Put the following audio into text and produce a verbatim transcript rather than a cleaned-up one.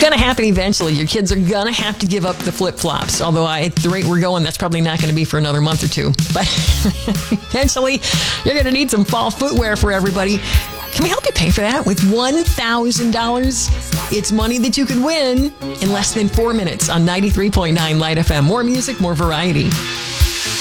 going to happen eventually. Your kids are going to have to give up the flip-flops. Although I, at the rate we're going, that's probably not going to be for another month or two. But eventually, you're going to need some fall footwear for everybody. Can we help you pay for that with one thousand dollars? It's money that you could win in less than four minutes on ninety-three point nine Light F M. More music, more variety.